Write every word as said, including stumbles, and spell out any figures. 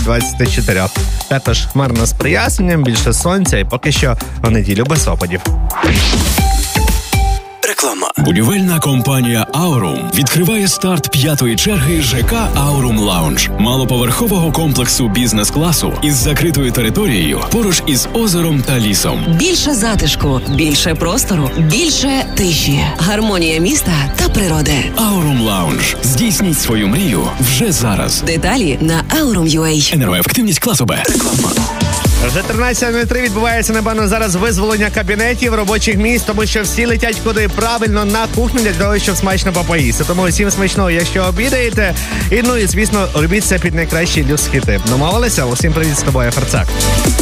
двадцять чотири. Також хмарно з проясненням, більше сонця і поки що у неділю без опадів. Реклама. Будівельна компанія «Аурум» відкриває старт п'ятої черги ЖК «Аурум Лаунж» малоповерхового комплексу бізнес-класу із закритою територією поруч із озером та лісом. Більше затишку, більше простору, більше тиші, гармонія міста та природи. «Аурум Лаунж». Здійсніть свою мрію вже зараз. Деталі на аурум крапка ю а. Енергоефективність класу Б. Реклама. Вже тринадцята нуль три відбувається, напевно, зараз визволення кабінетів, робочих місць, тому що всі летять куди правильно на кухню для того, щоб смачно попоїсти. Тому всім смачного, якщо обідаєте. І, ну і, звісно, робіть це під найкращі людські тип. Домовилися? Усім привіт, з тобою, Фарцак.